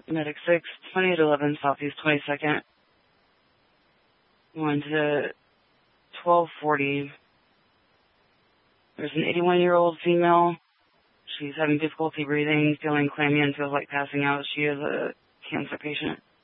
Medic 6, 2811 Southeast 22nd. Going to 1240. There's an 81-year-old female. She's having difficulty breathing, feeling clammy, and feels like passing out. She is a cancer patient.